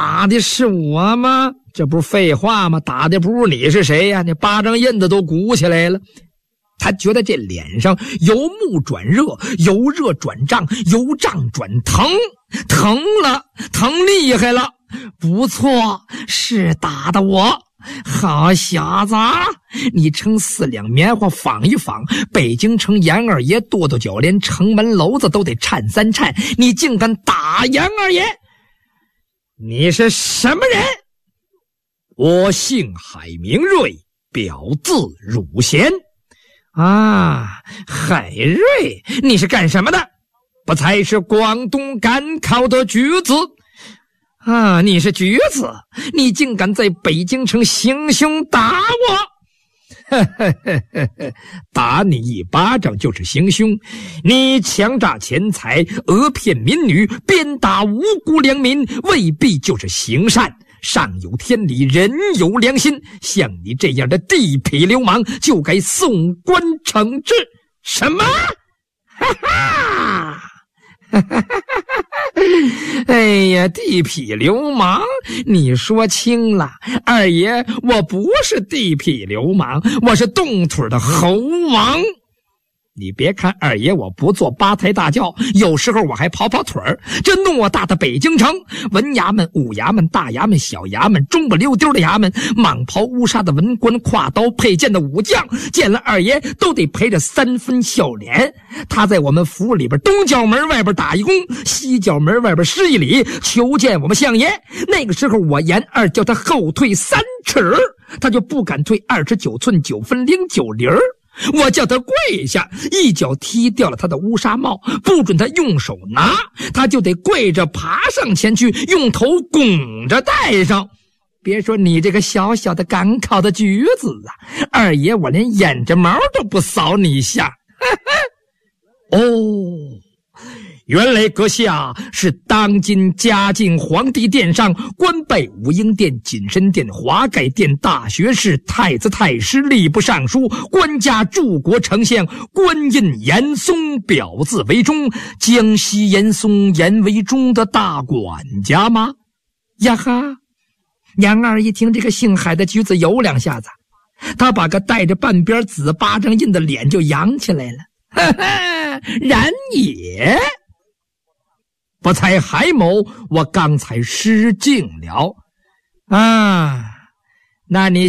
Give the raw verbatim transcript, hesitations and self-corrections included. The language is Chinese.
打的是我吗？这不是废话吗？打的不是你是谁呀？你巴掌印子都鼓起来了。他觉得这脸上由木转热，由热转胀，由胀转疼，疼了，疼厉害了。不错，是打的我。好小子，你撑四两棉花纺一纺，北京城严二爷跺跺脚，连城门楼子都得颤三颤，你竟敢打严二爷？你是什么人？我姓海明瑞，表字汝贤。啊，海瑞，你是干什么的？不才是广东赶考的举子啊！你是举子，你竟敢在北京城行凶打我！打你一巴掌就是行凶，你强诈钱财，讹骗民女，鞭打无辜良民，未必就是行善。上有天理，人有良心，像你这样的地痞流氓就该送官惩治。什么？哈哈！哎呀，地痞流氓，你说轻了。二爷，我不是地痞流氓，我是动腿的猴王。你别看二爷我不做八抬大轿，有时候我还跑跑腿儿。这偌大的北京城，文衙门、武衙门、大衙门、小衙门，中不溜丢的衙门，蟒袍乌纱的文官，挎刀佩剑的武将，见了二爷都得陪着三分笑脸。他在我们府里边东角门外边打一躬，西角门外边施一礼，求见我们相爷。那个时候我严二叫他后退三尺，他就不敢退二十九寸九分零九厘儿。我叫他跪下，一脚踢掉了他的乌纱帽，不准他用手拿，他就得跪着爬上前去，用头拱着戴上。别说你这个小小的赶考的举子啊，二爷我连眼着毛都不扫你一下。哦，原来阁下是当今嘉靖皇帝殿上官拜武英殿、锦深殿、华盖殿大学士、太子太师、吏部尚书、官家柱国丞相官印严嵩，表字为忠，江西严嵩严为忠的大管家吗？呀哈！杨二一听这个姓海的举子游两下子，他把个带着半边紫巴掌印的脸就扬起来了。哈哈，然也不才海某，我刚才失敬了啊，那你